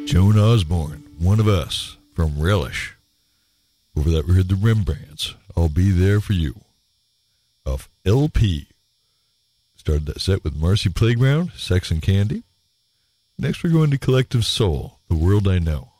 Joan Osborne, One of Us, from Relish. Over that we heard the Rembrandts, I'll Be There For You, off LP. Started that set with Marcy Playground, Sex and Candy. Next we're going to Collective Soul, The World I Know.